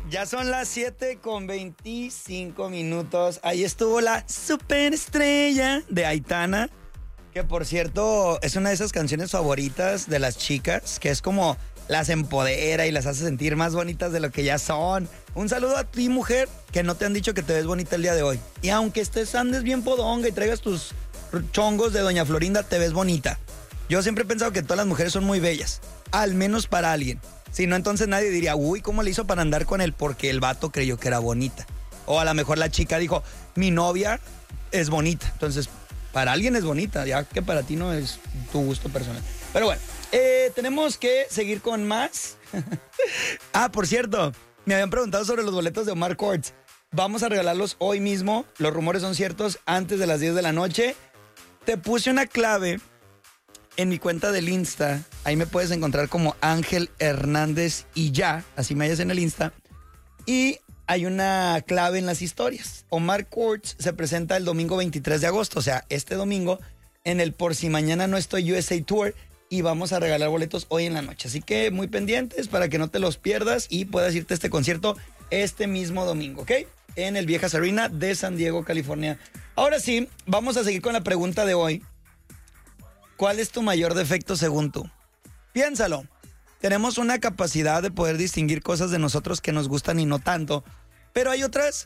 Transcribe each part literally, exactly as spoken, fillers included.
Ya son las siete con veinticinco minutos. Ahí estuvo la superestrella de Aitana, que por cierto es una de esas canciones favoritas de las chicas, que es como las empodera y las hace sentir más bonitas de lo que ya son. Un saludo a ti, mujer, que no te han dicho que te ves bonita el día de hoy. Y aunque estés, andes bien podonga y traigas tus chongos de Doña Florinda, te ves bonita. Yo siempre he pensado que todas las mujeres son muy bellas, al menos para alguien. Si no, entonces nadie diría, uy, ¿cómo le hizo para andar con él? Porque el vato creyó que era bonita. O a lo mejor la chica dijo, mi novia es bonita. Entonces, para alguien es bonita, ya que para ti no es tu gusto personal. Pero bueno, eh, tenemos que seguir con más. Ah, por cierto, me habían preguntado sobre los boletos de Omar Courtz. Vamos a regalarlos hoy mismo. Los rumores son ciertos, antes de las diez de la noche. Te puse una clave en mi cuenta del Insta. Ahí me puedes encontrar como Ángel Hernández y ya, así me hallas en el Insta. Y hay una clave en las historias. Omar Courtz se presenta el domingo veintitrés de agosto, o sea, este domingo, en el Por Si Mañana No Estoy U S A Tour, y vamos a regalar boletos hoy en la noche. Así que muy pendientes para que no te los pierdas y puedas irte a este concierto este mismo domingo, ¿ok? En el Viejas Arena de San Diego, California. Ahora sí, vamos a seguir con la pregunta de hoy. ¿Cuál es tu mayor defecto según tú? Piénsalo. Tenemos una capacidad de poder distinguir cosas de nosotros que nos gustan y no tanto. Pero hay otras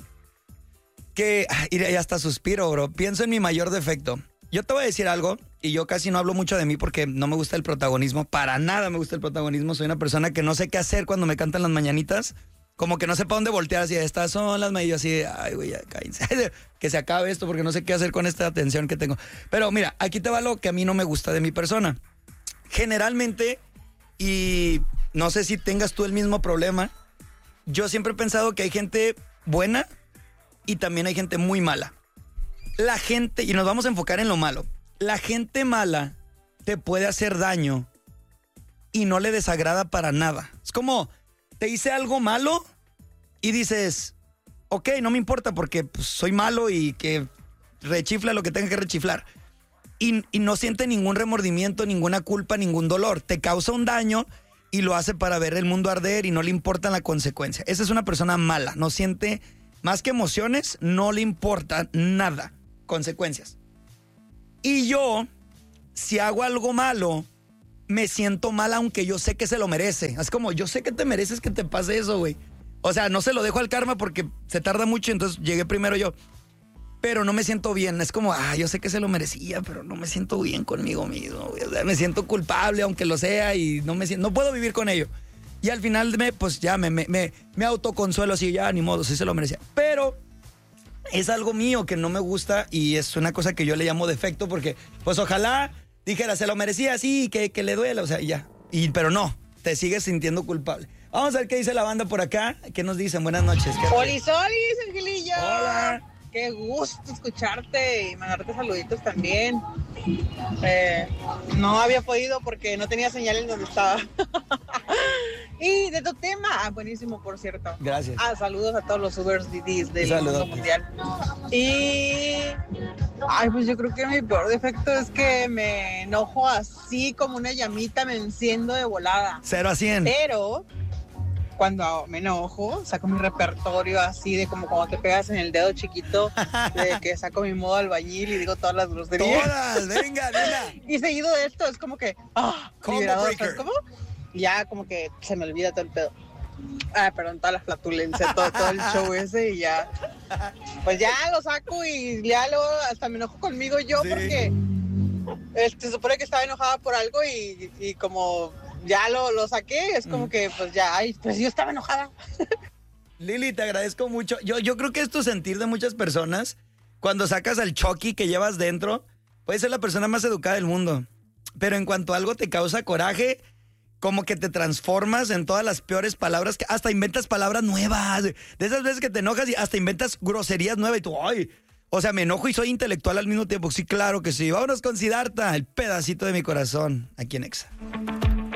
que... Y hasta suspiro, bro. Pienso en mi mayor defecto. Yo te voy a decir algo, y yo casi no hablo mucho de mí porque no me gusta el protagonismo. Para nada me gusta el protagonismo. Soy una persona que no sé qué hacer cuando me cantan las mañanitas. Como que no sé para dónde voltear. Así, estas son las mañanitas. Así, ay, güey, ya cállense. Que se acabe esto porque no sé qué hacer con esta atención que tengo. Pero mira, aquí te va lo que a mí no me gusta de mi persona. Generalmente, y no sé si tengas tú el mismo problema, yo siempre he pensado que hay gente buena y también hay gente muy mala. La gente, y nos vamos a enfocar en lo malo, la gente mala te puede hacer daño y no le desagrada para nada. Es como, te hice algo malo y dices, ok, no me importa porque pues, soy malo y que rechifla lo que tenga que rechiflar. Y, y no siente ningún remordimiento, ninguna culpa, ningún dolor. Te causa un daño y lo hace para ver el mundo arder y no le importa la consecuencia. Esa es una persona mala, no siente más que emociones, no le importa nada, consecuencias. Y yo, si hago algo malo, me siento mal aunque yo sé que se lo merece. Es como, yo sé que te mereces que te pase eso, güey. O sea, no se lo dejo al karma porque se tarda mucho, entonces llegué primero yo. Pero no me siento bien. Es como, ah, yo sé que se lo merecía, pero no me siento bien conmigo mismo. O sea, me siento culpable, aunque lo sea, y no me siento, no puedo vivir con ello. Y al final, me, pues ya me, me, me, me autoconsuelo así, ya, ni modo, sí se lo merecía. Pero es algo mío que no me gusta y es una cosa que yo le llamo defecto porque, pues ojalá dijera, se lo merecía, sí, que, que le duela, o sea, y ya. Y, pero no, te sigues sintiendo culpable. Vamos a ver qué dice la banda por acá. ¿Qué nos dicen? Buenas noches. ¡Solis, solis, Angelillo! Hola. Qué gusto escucharte y mandarte saluditos también. Eh, no había podido porque no tenía señal en donde estaba. Y de tu tema, ah, buenísimo, por cierto. Gracias. Ah, saludos a todos los Ubers D Ds del Saludos. mundo mundial. Y... Ay, pues yo creo que mi peor defecto es que me enojo así como una llamita, me enciendo de volada. Cero a cien. Pero... cuando me enojo, saco mi repertorio así de como cuando te pegas en el dedo chiquito, de que saco mi modo albañil y digo todas las groserías. Todas, venga, venga. Y seguido de esto es como que, ah, Combo liberador, breaker. ¿sabes cómo? Y ya como que se me olvida todo el pedo. Ah, perdón, toda la flatulencia, todo, todo el show ese y ya. Pues ya lo saco y ya luego hasta me enojo conmigo yo Sí. porque este, se supone que estaba enojada por algo y, y como... ya lo, lo saqué, es como mm. que pues ya, ay, pues yo estaba enojada. Lili, te agradezco mucho. Yo, yo creo que es tu sentir de muchas personas. Cuando sacas al Chucky que llevas dentro, puedes ser la persona más educada del mundo. Pero en cuanto algo te causa coraje, como que te transformas en todas las peores palabras, que hasta inventas palabras nuevas. De esas veces que te enojas y hasta inventas groserías nuevas y tú, ay... O sea, me enojo y soy intelectual al mismo tiempo. Sí, claro que sí. Vámonos con Siddhartha, el pedacito de mi corazón, aquí en Exa.